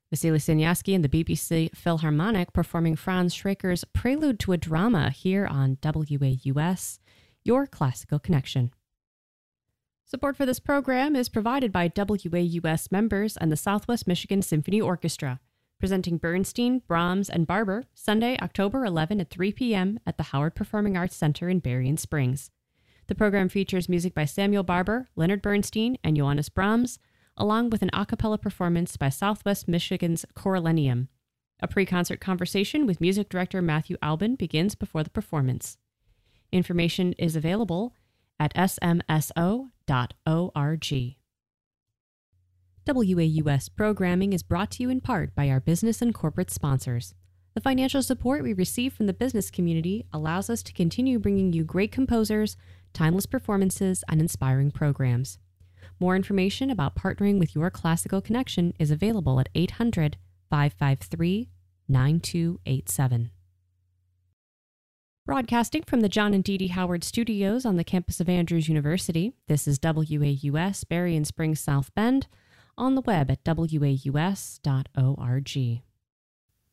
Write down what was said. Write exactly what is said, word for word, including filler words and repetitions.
Vasily Siniaski and the B B C Philharmonic performing Franz Schraker's Prelude to a Drama here on W A U S, your classical connection. Support for this program is provided by W A U S members and the Southwest Michigan Symphony Orchestra, presenting Bernstein, Brahms, and Barber Sunday, October eleventh at three p.m. at the Howard Performing Arts Center in Berrien Springs. The program features music by Samuel Barber, Leonard Bernstein, and Johannes Brahms, along with an a cappella performance by Southwest Michigan's Coralenium. A pre-concert conversation with music director Matthew Albin begins before the performance. Information is available at s m s o dot org. W A U S programming is brought to you in part by our business and corporate sponsors. The financial support we receive from the business community allows us to continue bringing you great composers, timeless performances, and inspiring programs. More information about partnering with your classical connection is available at eight hundred, five five three, nine two eight seven. Broadcasting from the John and Dee Dee Howard Studios on the campus of Andrews University, this is W A U S, Berrien Springs, South Bend, on the web at w a u s dot org.